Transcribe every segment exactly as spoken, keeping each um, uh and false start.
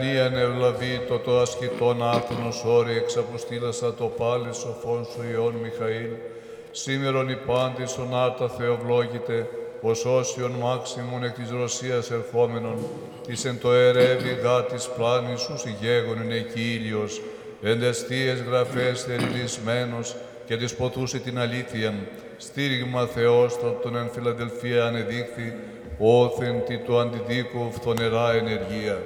Ιαν ευλαβή το το ασκητόν άθνος όρη εξαποστήλασα το πάλι σοφόν σου Υιόν Μιχαήλ, σήμερον η πάντης ον άρτα θεοβλόγητε, ως όσιον μάξιμον εκ της Ρωσίας ερχόμενον, της εν το ερεύει γάτης πλάνης σου συγγέγονεν εκεί ήλιος, εν τες θείες γραφές θεριδισμένος και της ποθούσε την αλήθειαν, στήριγμα Θεός τον εν Φιλαδελφία ανεδείχθη, όθεν τι το αντιδίκου φθονερά ενεργεία.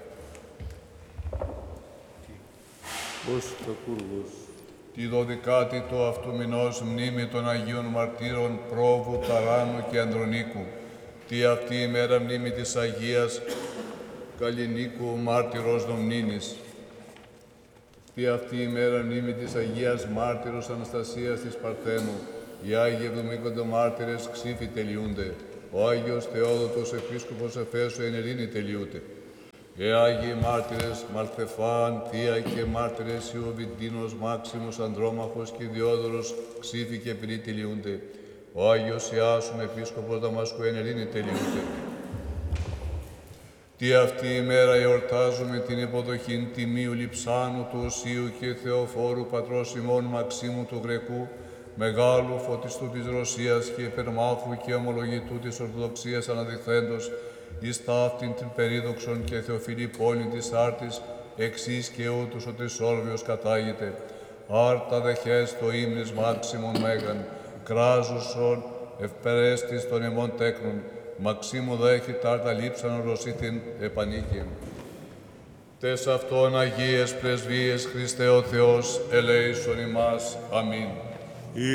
Ως τα κούρβος. Τη δωδεκάτη του αυτού μηνός μνήμη των Αγίων Μαρτύρων Πρόβου, Ταράνου και Ανδρονίκου. Τι αυτή η μέρα μνήμη της Αγίας Καλλινίκου μάρτυρος Δομνήνης. Τι αυτή η μέρα μνήμη της Αγίας Μάρτυρος Αναστασίας της Παρθένου. Οι Άγιοι εβδομήκοντε μάρτυρες ξύφοι τελειούνται. Ο Άγιος Θεόδοτος Επίσκοπος Εφέσου εν ειρήνη τελειούται. Ε, Άγιοι μάρτυρες Μαλθεφάν, Θεία και μάρτυρες Ιωβιτίνος, Μάξιμος, Ανδρόμαχος και Διόδωρος ξύφοι και πυροί τελειούνται. Ο Άγιος Ιάσον Επίσκοπος Δαμασκού εν ειρήνη τελειούται. Τι αυτή η μέρα εορτάζουμε την υποδοχήν τιμίου Λιψάνου του Οσίου και Θεοφόρου πατρός ημών Μαξίμου του Γρεκού, μεγάλου φωτιστού της Ρωσίας και υπερμάχου και ομολογητού της Ορθοδοξίας αναδειχθέντος, εις ταύτην την περίδοξον και θεοφιλή πόλη της Άρτης, εξής και ούτως ο Τρισόρβιος κατάγεται. Άρτα δεχές το ύμνης Μάξιμον Μέγαν, κράζουσον ευπερέστης των εμών τέκνων, Μαξίμου δέχει τάρτα λείψανον ρωσίτην επανήκην. Τες αυτόν Αγίες Πρεσβείες Χριστέ ο Θεός, ελέησον ημάς. Αμήν.